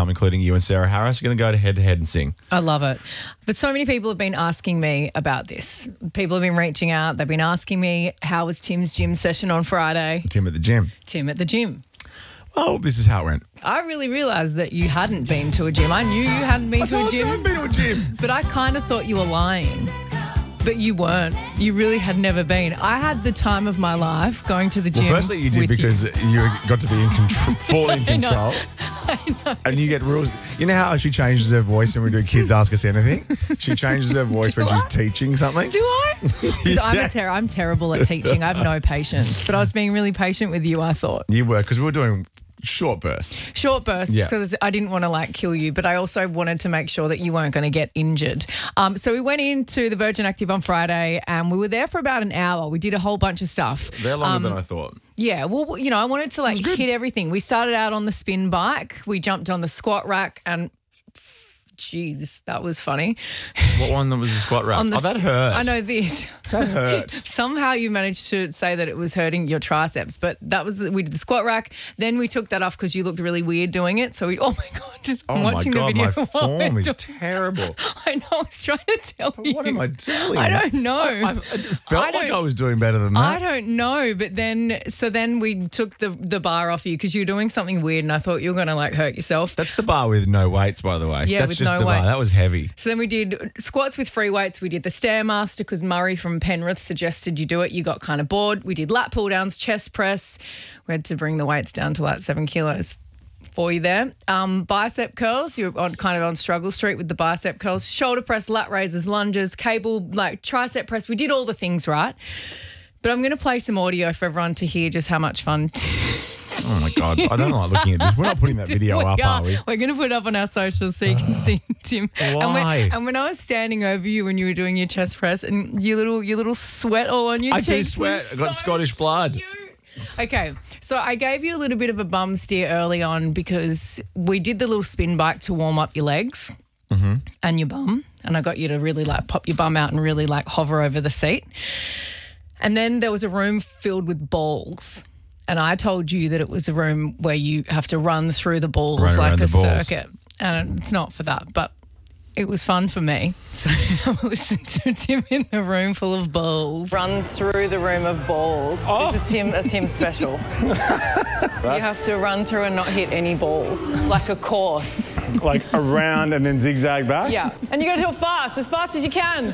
including you and Sarah Harris, are going to go head-to-head and sing. I love it. But so many people have been asking me about this. People have been reaching out. They've been asking me, how was Tim's gym session on Friday? Tim at the gym. Tim at the gym. Oh, this is how it went. I really realised that you hadn't been to a gym. I knew you hadn't been to a gym. I haven't been to a gym. But I kind of thought you were lying. But you weren't. You really had never been. I had the time of my life going to the gym. Well, firstly, you did because you got to be in fully in control. I know. And you get rules. You know how she changes her voice when we do Kids Ask Us Anything? She changes her voice when she's teaching something. Do I? 'Cause I'm terrible at teaching. I have no patience. But I was being really patient with you, I thought. You were, because we were doing short bursts. Short bursts, Yeah. because I didn't want to kill you, but I also wanted to make sure that you weren't going to get injured. So we went into the Virgin Active on Friday and we were there for about an hour. We did a whole bunch of stuff. They're longer than I thought. Yeah, well, I wanted to hit everything. We started out on the spin bike. We jumped on the squat rack and geez, that was funny. What one that was the squat rack? That hurt. I know this. That hurt. Somehow you managed to say that it was hurting your triceps, but we did the squat rack. Then we took that off because you looked really weird doing it. So I'm watching the video. My form is terrible. I know. I was trying to tell you. What am I doing? I don't know. I felt like I was doing better than that. I don't know, but then we took the bar off you because you were doing something weird, and I thought you were going to hurt yourself. That's the bar with no weights, by the way. Yeah, that's with just no the weights. bar. That was heavy. So then we did squats with free weights. We did the Stairmaster because Murray from Penrith suggested you do it. You got kind of bored. We did lat pull downs, chest press. We had to bring the weights down to 7 kilos for you there. Bicep curls. You're on struggle street with the bicep curls. Shoulder press, lat raises, lunges, cable, tricep press. We did all the things right. But I'm going to play some audio for everyone to hear just how much fun. Oh, my God. I don't like looking at this. We're not putting that video up, are we? We're going to put it up on our socials so you can see Tim. Why? And when I was standing over you when you were doing your chest press and your little sweat all on your cheeks. I do sweat. I got Scottish blood. Cute. Okay, so I gave you a little bit of a bum steer early on because we did the little spin bike to warm up your legs and your bum, and I got you to really pop your bum out and really hover over the seat. And then there was a room filled with balls. And I told you that it was a room where you have to run through the balls like a circuit. And it's not for that, but it was fun for me. So I listened to Tim in the room full of balls. Run through the room of balls. Oh. This is Tim's special. You have to run through and not hit any balls, like a course. Like around and then zigzag back? Yeah. And you got to do it fast as you can.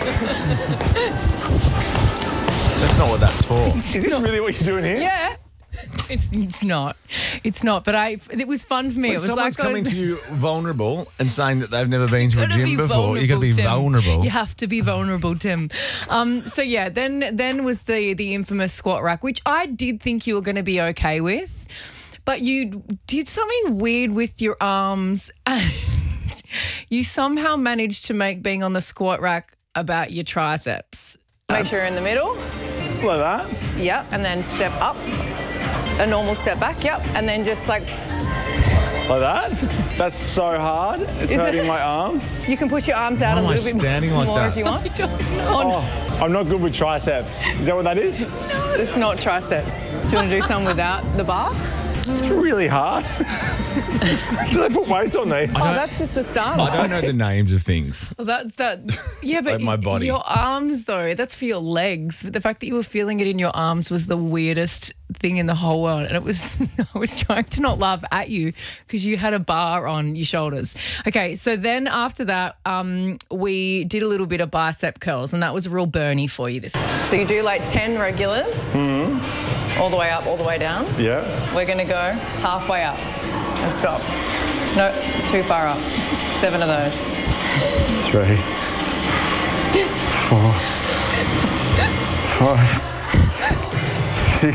That's not what that's for. Is this really what you're doing here? Yeah. It's not. It's not. But it was fun for me. When it was someone's coming to you vulnerable and saying that they've never been to a gym before, you got to be vulnerable. You have to be vulnerable, Tim. So yeah, then was the infamous squat rack, which I did think you were going to be okay with, but you did something weird with your arms, and you somehow managed to make being on the squat rack about your triceps. Make sure you're in the middle. Like that? Yep, and then step up. A normal step back, yep, and then just Like that? That's so hard. It's hurting my arm. You can push your arms out a little bit standing like more that? if you want. Oh, I'm not good with triceps. Is that what that is? No, it's not triceps. Do you want to do some without the bar? It's really hard. Do they put weights on these? Oh, that's just the start. I don't know the names of things. Well, that. Yeah, but Like my body. Your arms, though, that's for your legs. But the fact that you were feeling it in your arms was the weirdest thing in the whole world. And I was trying to not laugh at you because you had a bar on your shoulders. Okay, so then after that, we did a little bit of bicep curls, and that was real burny for you this time. So you do 10 regulars, all the way up, all the way down. Yeah. We're going to go halfway up and stop. No, too far up. 7 of those. 3, 4, 5, 6,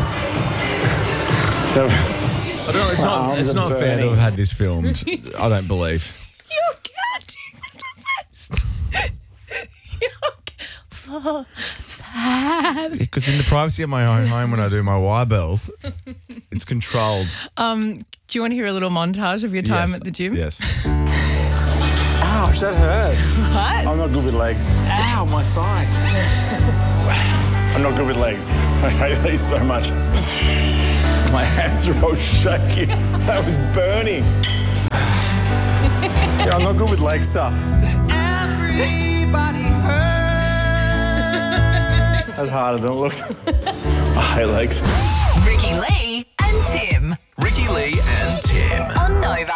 7. I don't know, it's not fair to have had this filmed. I don't believe. You're counting the best. You're 4, 5. Because in the privacy of my own home when I do my Y bells, it's controlled. Do you want to hear a little montage of your time at the gym? Yes. Ouch, that hurts. What? I'm not good with legs. Ow, my thighs. I'm not good with legs. I hate these so much. My hands are all shaking. That was burning. I'm not good with leg stuff. Everybody hurts. That's harder than it looks. I hate legs. Ricky Lee and Tim. Ricky Lee and Tim. On Nova.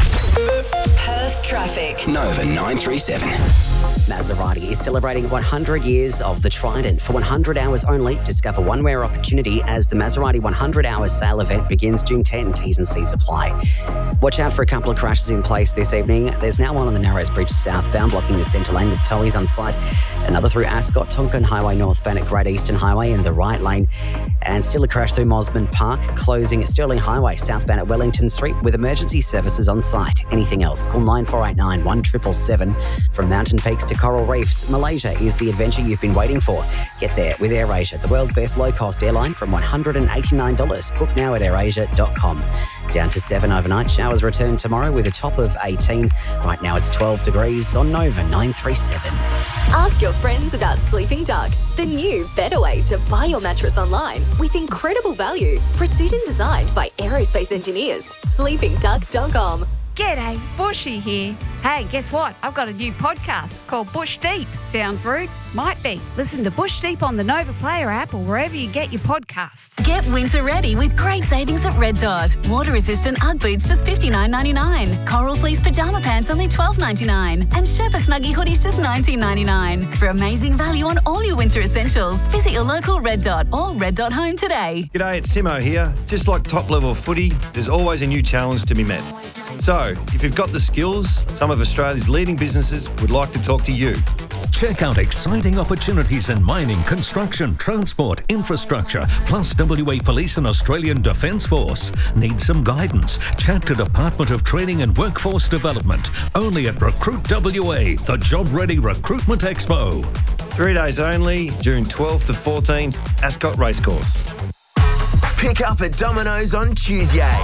Perth traffic. Nova 937. Maserati is celebrating 100 years of the Trident. For 100 hours only, discover one rare opportunity as the Maserati 100-hour sale event begins June 10. T's and C's apply. Watch out for a couple of crashes in place this evening. There's now one on the Narrows Bridge southbound, blocking the centre lane with towies on site. Another through Ascot, Tonkin Highway northbound at Great Eastern Highway in the right lane. And still a crash through Mosman Park, closing Stirling Highway southbound at Wellington Street with emergency services on site. Anything else? Call 9489 1777. From Mountain Peaks to Coral Reefs, Malaysia is the adventure you've been waiting for. Get there with AirAsia, the world's best low-cost airline from $189. Book now at airasia.com. Down to 7 overnight. Showers return tomorrow with a top of 18. Right now it's 12 degrees on Nova 937. Ask your friends about Sleeping Duck, the new, better way to buy your mattress online with incredible value. Precision designed by aerospace engineers. SleepingDuck.com. G'day, Bushy here. Hey, guess what? I've got a new podcast called Bush Deep. Sounds rude? Might be. Listen to Bush Deep on the Nova Player app or wherever you get your podcasts. Get winter ready with great savings at Red Dot. Water-resistant Ugg boots just $59.99. Coral fleece pyjama pants only $12.99. And Sherpa Snuggie hoodies just $19.99. For amazing value on all your winter essentials, visit your local Red Dot or Red Dot Home today. G'day, it's Simo here. Just like top-level footy, there's always a new challenge to be met. So, if you've got the skills, some of Australia's leading businesses would like to talk to you. Check out exciting opportunities in mining, construction, transport, infrastructure, plus WA Police and Australian Defence Force. Need some guidance? Chat to Department of Training and Workforce Development. Only at Recruit WA, the Job Ready Recruitment Expo. 3 days only, June 12th to 14, Ascot Racecourse. Pick up at Domino's on Tuesday.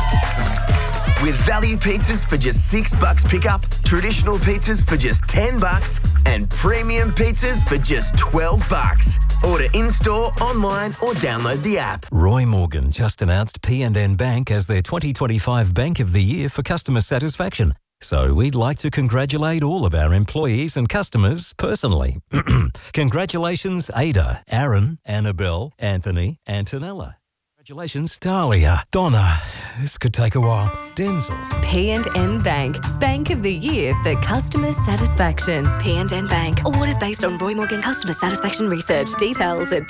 With value pizzas for just $6 pickup, traditional pizzas for just $10, and premium pizzas for just $12. Order in-store, online, or download the app. Roy Morgan just announced PNN Bank as their 2025 Bank of the Year for customer satisfaction. So we'd like to congratulate all of our employees and customers personally. Congratulations, Ada, Aaron, Annabelle, Anthony, Antonella. Congratulations, Dahlia, Donna, this could take a while, Denzel. PNN Bank, Bank of the Year for customer satisfaction. PNN Bank, awards based on Roy Morgan customer satisfaction research. Details at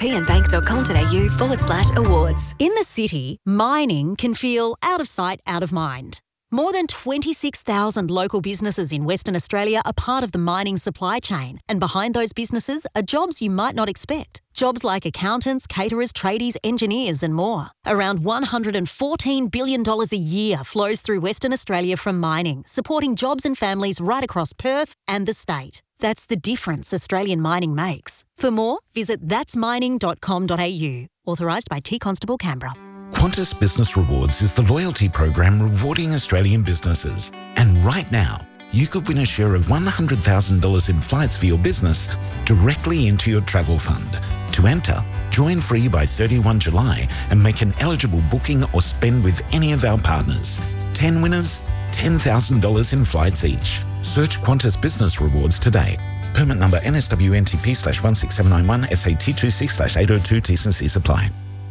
pnbank.com.au/awards. In the city, mining can feel out of sight, out of mind. More than 26,000 local businesses in Western Australia are part of the mining supply chain, and behind those businesses are jobs you might not expect. Jobs like accountants, caterers, tradies, engineers and more. Around $114 billion a year flows through Western Australia from mining, supporting jobs and families right across Perth and the state. That's the difference Australian mining makes. For more, visit that'smining.com.au. Authorised by T Constable Canberra. Qantas Business Rewards is the loyalty program rewarding Australian businesses. And right now, you could win a share of $100,000 in flights for your business directly into your travel fund. To enter, join free by 31 July and make an eligible booking or spend with any of our partners. 10 winners, $10,000 in flights each. Search Qantas Business Rewards today. Permit number NSWNTP/16791 SAT26/802 T's and C's apply.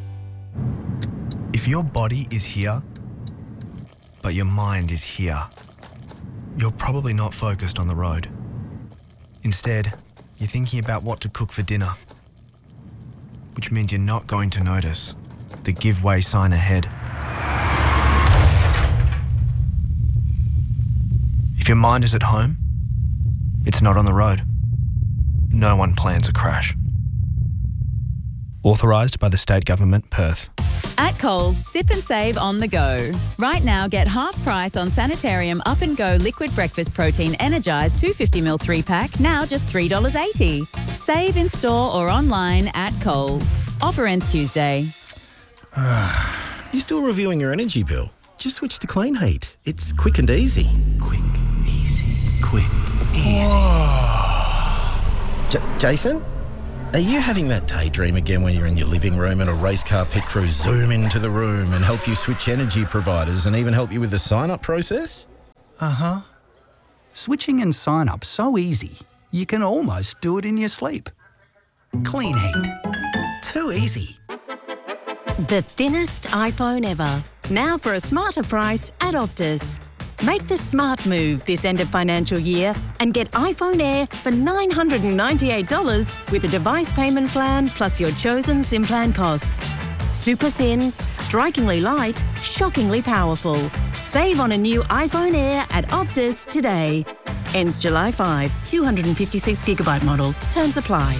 If your body is here, but your mind is here, you're probably not focused on the road. Instead, you're thinking about what to cook for dinner, which means you're not going to notice the give way sign ahead. If your mind is at home, it's not on the road. No one plans a crash. Authorised by the State Government, Perth. At Coles, sip and save on the go. Right now, get half price on Sanitarium Up and Go Liquid Breakfast Protein Energised 250ml 3-pack, now just $3.80. Save in store or online at Coles. Offer ends Tuesday. You still reviewing your energy bill? Just switch to Clean Heat. It's quick and easy. Quick, easy, quick, easy. Jason? Are you having that daydream again when you're in your living room and a race car pit crew zoom into the room and help you switch energy providers and even help you with the sign-up process? Uh-huh. Switching and sign up so easy, you can almost do it in your sleep. Clean heat. Too easy. The thinnest iPhone ever. Now for a smarter price at Optus. Make the smart move this end of financial year and get iPhone Air for $998 with a device payment plan plus your chosen SIM plan costs. Super thin, strikingly light, shockingly powerful. Save on a new iPhone Air at Optus today. Ends July 5, 256GB model. Terms apply.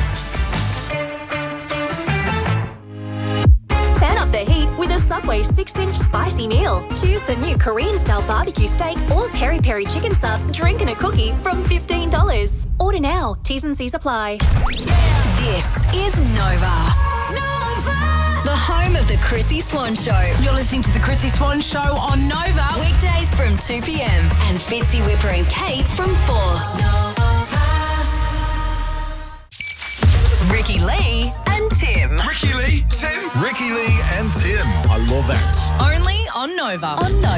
Turn up the heat with a Subway 6-inch spicy meal. Choose the new Korean-style barbecue steak or peri-peri chicken sub, drink and a cookie from $15. Order now. T's and C's apply. This is Nova. The home of the Chrissy Swan Show. You're listening to the Chrissy Swan Show on Nova. Weekdays from 2 p.m. and Fitzy, Whipper and Kate from 4. Ricky Lee and Tim. Ricky Lee, Tim. Ricky Lee and Tim. I love that. Only on Nova. On Nova.